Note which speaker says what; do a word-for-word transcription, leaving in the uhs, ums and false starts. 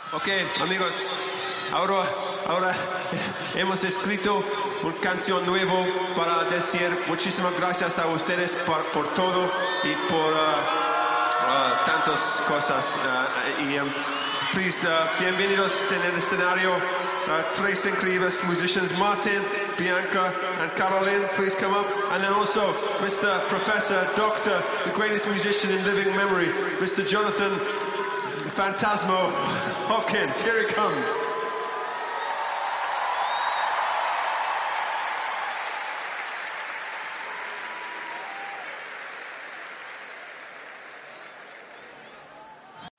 Speaker 1: Ok, amigos, ahora, ahora hemos escrito una canción nueva para decir muchísimas gracias a ustedes por, por todo y por uh, uh, tantas cosas. Uh, y, um, please, uh, bienvenidos en el escenario. Uh, tres incredibles musicians, Martin, Bianca, and Caroline. Please come up. And then also Mister Professor, Doctor, the greatest musician in living memory, Mister Jonathan Phantasmo Hopkins. Here he comes.